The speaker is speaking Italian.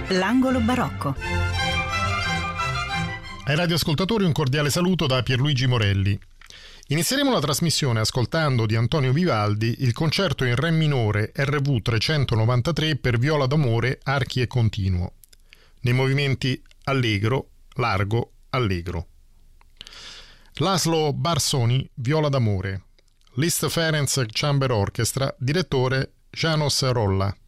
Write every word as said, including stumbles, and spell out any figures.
L'angolo barocco. Ai radioascoltatori un cordiale saluto da Pierluigi Morelli. Inizieremo la trasmissione ascoltando di Antonio Vivaldi il concerto in Re minore R V trecentonovantatré per viola d'amore, archi e continuo, nei movimenti allegro, largo, allegro. Laszlo Barsoni, viola d'amore. Liszt Ferenc Chamber Orchestra, direttore János Rolla.